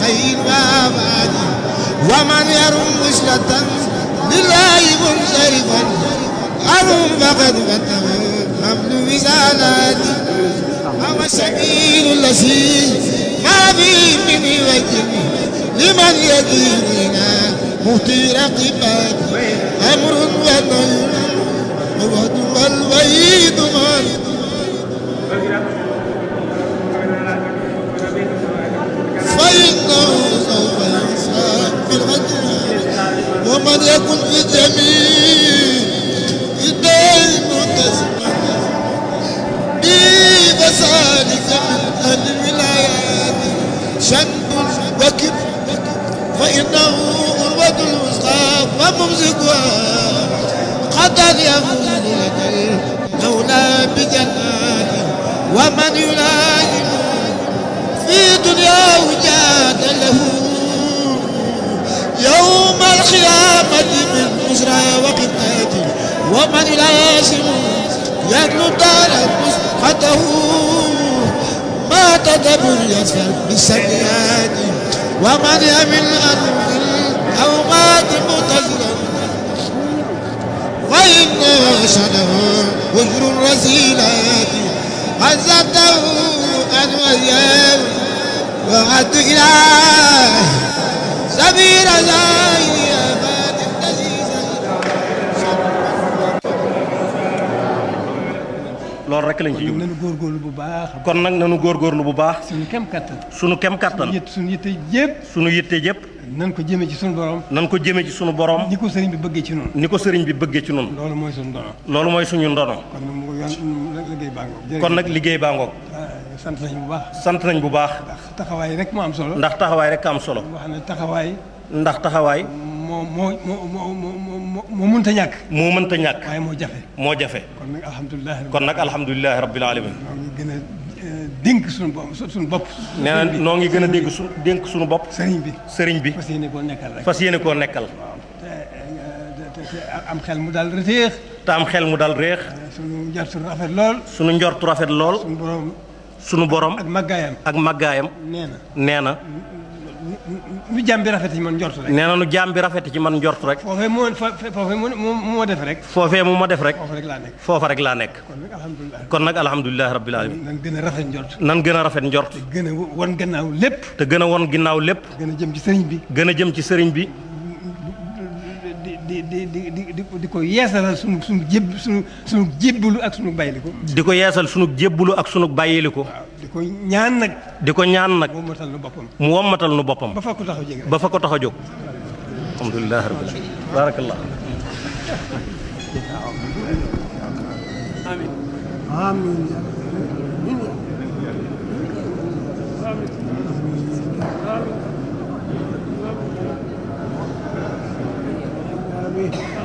خير وابادي ومن يرم وصلة لله منصرفا أرم فقد فتح حمل وزالاتي هو السبيل الذي ما فيه من وجه لمن يديننا مهتي رقبات أمر ونهي الوعد والوعيد فإنه سوف يحساب بالغدر ومن يكن في جميع الدين متسما بفسادك من أهل الولايات شنب وكب فإنه أروة الوسطى وممسكها قد يفوز لك المولى بجنات ومن يلازم في دنياه جاد له يوم القيامة من بشرى وقتات ومن يلازم يدلو دار مسحته ما تدبر يسفر بالسيئات ومن يمل أنه أو مات متزلا فإن شنه وجر الرسيلات عزته أن وياه وعد إله سبيل زاهي أباد loolu rek lañ ci jublu nañu góorgóorlu bu baax. kon nag nañu góorgóorlu bu baax. suñu kem kattan. suñu kem kattan. suñu yitte yëpp. suñu yitte yëpp. nan ko jëmee ci suñu borom. nan ko jëmee ci suñu borom. ni ko sëriñ bi bëggee ci noonu. ni ko sëriñ bi bëggee ci noonu. loolu mooy suñu ndono. loolu mooy suñu ndono. kon nag mu liggéey baa ngoog. kon nag liggéey baa ngoog. sant nañ bu baax. sant nañ bu baax. ndax taxawaay rek moo am solo. ndax taxawaay rek am solo. wax ne taxawaay. ndax taxawaay. moo mënta ñàkk. moo mënta ñàkk. waaye moo jafe. moo jafe. kon nag alhamdulilah rabbil alamin. noo ngi gën a dénk suñu bopp. nee na noo ngi gën a dénk suñu bopp. sëriñ bi. fas yéene koo nekkal rek. fas yéene koo nekkal. te am xel mu daal réex. te am xel mu daal réex. suñu njortu rafet lool. suñu njortu rafet lool. suñu borom. ak màggaayam. nee na. nu jaam bi rafet ci man njort rek. nee na nu jaam bi rafet ci man njort rek. foofee mu ma def rek. foofee mu ma def rek. foofa rek laa nekk. foofa rek laa nekk. kon nag alhamdulilah rabbil alamin. nan gën a rafet njort. nan gën a rafet njort. te gën a won gannaaw lépp. te gën a won ginnaaw lépp. gën a jëm ci sëriñ bi. gën a jëm ci sëriñ bi. di ko yeesalal sunu jébbalu ak sunu bàyyiliku. di ko yeesal sunu jébbalu ak sunu bàyyiliku. di ko ñaan nag. mu wommatal nu boppam. ba fa ko tax a jóg. ba fa ko tax a jóg. alhamdulilah rabbil alamin. barakallah. amiin. amiin.